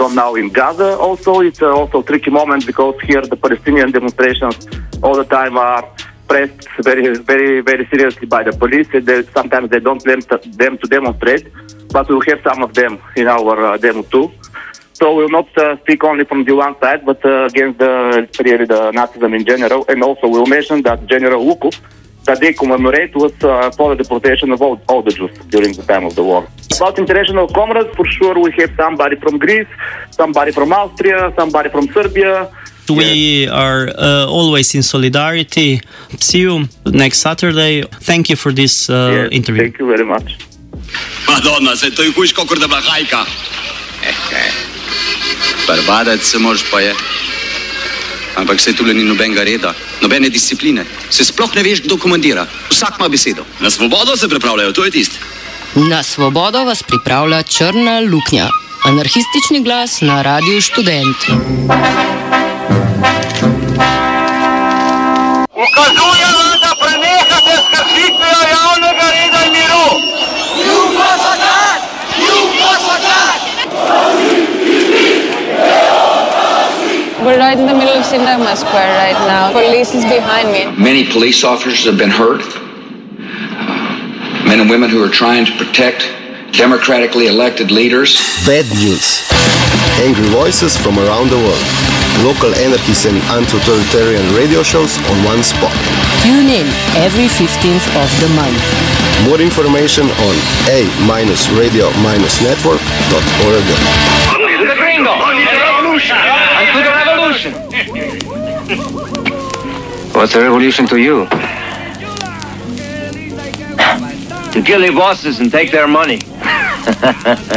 on now in Gaza also. It's also a tricky moment because here the Palestinian demonstrations all the time are pressed very, very, very seriously by the police. Sometimes they don't let them to demonstrate, but we'll have some of them in our demo too. So we'll not speak only from the one side, but against the Nazism in general. And also we'll mention that General Lukov, that they commemorate was for the deportation of all the Jews during the time of the war. About international comrades, for sure we have somebody from Greece, somebody from Austria, somebody from Serbia. We are always in solidarity. See you next Saturday. Thank you for this interview. Thank you very much. Madonna, se to je kuš kakor da bahajka. Barbadac se moraš pa je. Ampak se tule ni nobenega reda, nobene discipline. Se sploh ne veš, kdo komandira. Vsak ima besedo. Na svobodo se pripravljajo, to je tisto. Na svobodo vas pripravlja Črna luknja. Anarhistični glas na Radiu Študent. Ukazujem vam, da prenehate s kršitvijo javnega reda in miru. We're right in the middle of Syntagma Square right now. Police is behind me. Many police officers have been hurt. Men and women who are trying to protect democratically elected leaders. Bad news. Angry voices from around the world. Local anarchist and anti-authoritarian radio shows on one spot. Tune in every 15th of the month. More information on a-radio-network.org. To the gringo! To the revolution! And to the revolution! What's a revolution to you? To kill the bosses and take their money.